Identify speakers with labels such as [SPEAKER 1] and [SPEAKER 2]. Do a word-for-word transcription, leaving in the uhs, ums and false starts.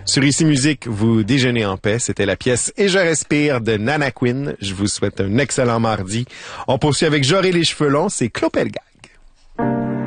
[SPEAKER 1] Sur Ici Musique, vous déjeunez en paix. C'était la pièce Et je respire de Nana Quinn. Je vous souhaite un excellent mardi. On poursuit avec J'aurai les cheveux longs, c'est Clopelga.